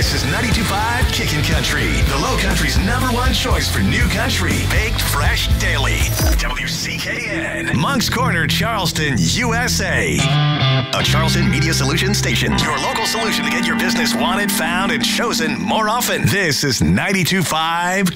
This is 92.5 Kickin' Country, the Low Country's #1 choice for new country, baked fresh daily. WCKN, Moncks Corner, Charleston, USA. A Charleston Media Solutions station, your local solution to get your business wanted, found, and chosen more often. This is 92.5